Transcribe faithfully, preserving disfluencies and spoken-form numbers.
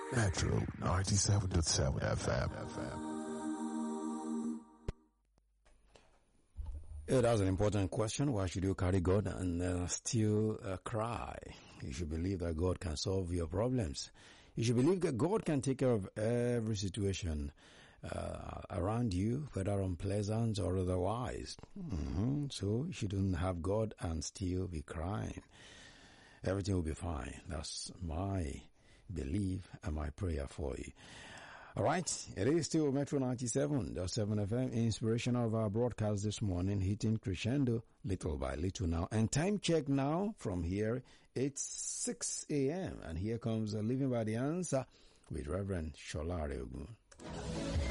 Metro ninety-seven point seven F M. Yeah, that's an important question. Why should you carry God and uh, still uh, cry? You should believe that God can solve your problems. You should believe that God can take care of every situation uh, around you, whether unpleasant or otherwise. Mm-hmm. So you shouldn't have God and still be crying. Everything will be fine. That's my belief and my prayer for you. All right, it is still Metro ninety-seven point seven F M, inspiration of our broadcast this morning, hitting crescendo little by little now. And time check now from here, it's six a.m. And here comes uh, Living by the Answer with Reverend Sholare Ogun.